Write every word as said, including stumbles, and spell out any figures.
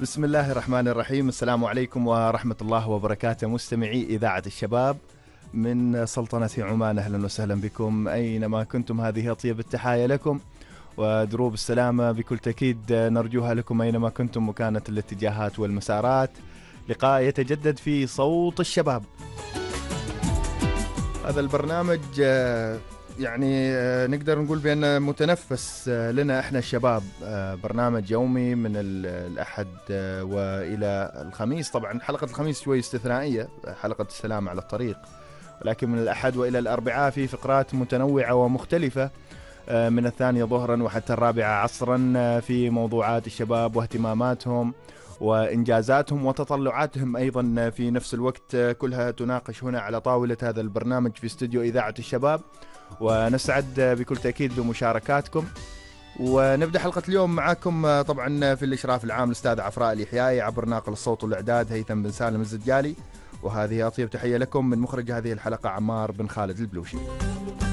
بسم الله الرحمن الرحيم. السلام عليكم ورحمة الله وبركاته مستمعي إذاعة الشباب من سلطنة عمان، أهلا وسهلا بكم أينما كنتم. هذه أطيب التحايا لكم ودروب السلامة بكل تأكيد نرجوها لكم أينما كنتم وكانت الاتجاهات والمسارات. لقاء يتجدد في صوت الشباب. هذا البرنامج يعني نقدر نقول بأنه متنفس لنا احنا الشباب، برنامج يومي من الأحد وإلى الخميس. طبعا حلقة الخميس شوي استثنائية، حلقة السلام على الطريق، ولكن من الأحد وإلى الأربعاء في فقرات متنوعة ومختلفة من الثانية ظهرا وحتى الرابعة عصرا في موضوعات الشباب واهتماماتهم وإنجازاتهم وتطلعاتهم أيضا في نفس الوقت، كلها تناقش هنا على طاولة هذا البرنامج في استوديو إذاعة الشباب، ونسعد بكل تأكيد بمشاركاتكم. ونبدأ حلقة اليوم معاكم طبعا في الإشراف العام الأستاذ عفراء اليحيائي، عبر ناقل الصوت والإعداد هيثم بن سالم الزجالي، وهذه أطيب تحية لكم من مخرج هذه الحلقة عمار بن خالد البلوشي.